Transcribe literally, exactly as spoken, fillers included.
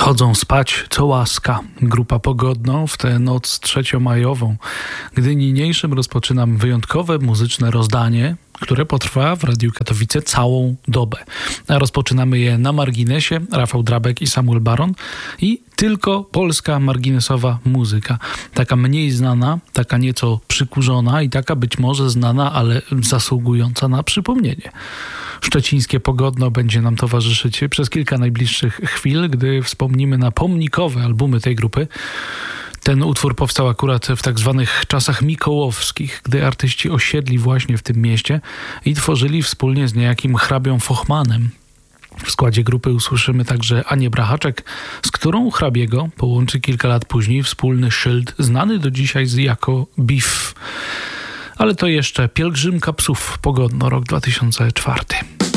Chodzą spać, co łaska. Grupa Pogodno w tę noc trzeciomajową, gdy niniejszym rozpoczynam wyjątkowe muzyczne rozdanie, które potrwa w Radiu Katowice całą dobę. A rozpoczynamy je na marginesie, Rafał Drabek i Samuel Baron, i tylko polska marginesowa muzyka. Taka mniej znana, taka nieco przykurzona i taka być może znana, ale zasługująca na przypomnienie. Szczecińskie Pogodno będzie nam towarzyszyć przez kilka najbliższych chwil, gdy wspomnimy na pomnikowe albumy tej grupy. Ten utwór powstał akurat w tak zwanych czasach mikołowskich, gdy artyści osiedli właśnie w tym mieście i tworzyli wspólnie z niejakim hrabią Fochmanem. W składzie grupy usłyszymy także Anię Brachaczek, z którą hrabiego połączy kilka lat później wspólny szyld znany do dzisiaj jako Beef. Ale to jeszcze Pielgrzymka psów Pogodno, rok dwa tysiące czwarty.